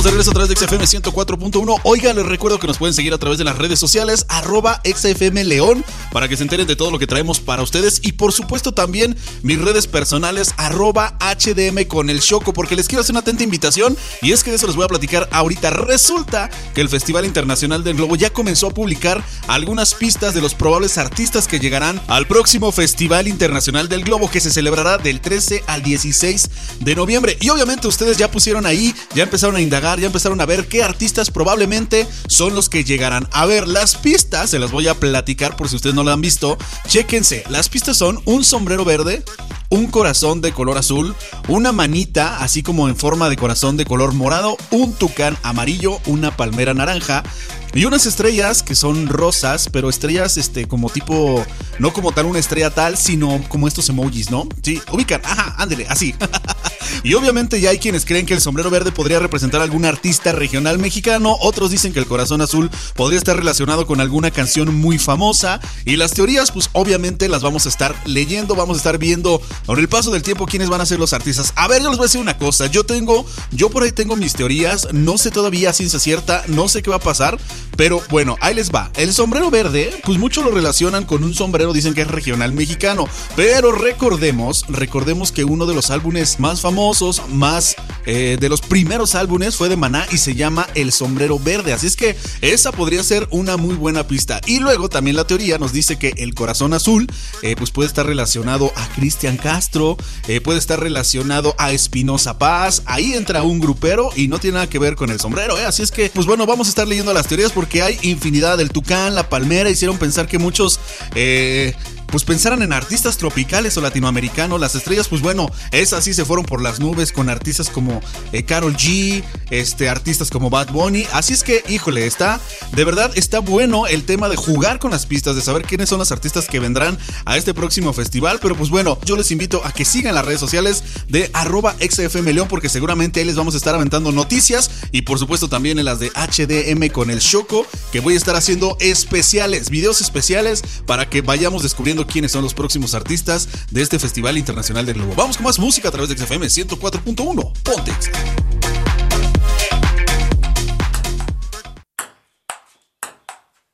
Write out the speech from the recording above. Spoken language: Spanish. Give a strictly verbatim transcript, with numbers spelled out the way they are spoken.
De regreso a través de X F M ciento cuatro punto uno. Oiga, les recuerdo que nos pueden seguir a través de las redes sociales, arroba X F M León, para que se enteren de todo lo que traemos para ustedes. Y por supuesto también mis redes personales, arroba H D M con el Choco, porque les quiero hacer una atenta invitación. Y es que de eso les voy a platicar ahorita. Resulta que el Festival Internacional del Globo ya comenzó a publicar algunas pistas de los probables artistas que llegarán al próximo Festival Internacional del Globo, que se celebrará del trece al dieciséis de noviembre. Y obviamente ustedes ya pusieron ahí, ya empezaron a indagar, ya empezaron a ver qué artistas probablemente son los que llegarán. A ver, las pistas se las voy a platicar por si ustedes no la han visto. Chéquense, las pistas son un sombrero verde, un corazón de color azul, una manita así como en forma de corazón de color morado, un tucán amarillo, una palmera naranja y unas estrellas que son rosas, pero estrellas este como tipo, no como tal una estrella tal, sino como estos emojis, ¿no? Sí, ubican, ajá, ándele, así. Y obviamente ya hay quienes creen que el sombrero verde podría representar a algún artista regional mexicano, otros dicen que el corazón azul podría estar relacionado con alguna canción muy famosa, y las teorías pues obviamente las vamos a estar leyendo, vamos a estar viendo con el paso del tiempo quiénes van a ser los artistas. A ver, yo les voy a decir una cosa, yo tengo, yo por ahí tengo mis teorías, no sé todavía a ciencia cierta, no sé qué va a pasar, pero bueno, ahí les va. El sombrero verde, pues muchos lo relacionan con un sombrero, dicen que es regional mexicano, pero recordemos, recordemos que uno de los álbumes más famosos, más eh, de los primeros álbumes fue de Maná y se llama El Sombrero Verde, así es que esa podría ser una muy buena pista. Y luego también la teoría nos dice que el corazón azul eh, pues puede estar relacionado a Cristian Castro, eh, puede estar relacionado a Espinoza Paz, ahí entra un grupero y no tiene nada que ver con el sombrero, ¿eh? Así es que pues bueno, vamos a estar leyendo las teorías porque hay infinidad. Del tucán, la palmera, hicieron pensar que muchos eh, pues pensaran en artistas tropicales o latinoamericanos. Las estrellas, pues bueno, esas sí se fueron por las nubes con artistas como eh, Karol G, este, artistas como Bad Bunny. Así es que, híjole, está, de verdad está bueno el tema de jugar con las pistas, de saber quiénes son los artistas que vendrán a este próximo festival. Pero pues bueno, yo les invito a que sigan las redes sociales de arroba X F M León, porque seguramente ahí les vamos a estar aventando noticias, y por supuesto también en las de H D M con el Choco, que voy a estar haciendo especiales, videos especiales para que vayamos descubriendo quiénes son los próximos artistas de este Festival Internacional del Globo. Vamos con más música a través de X F M ciento cuatro punto uno. Ponte.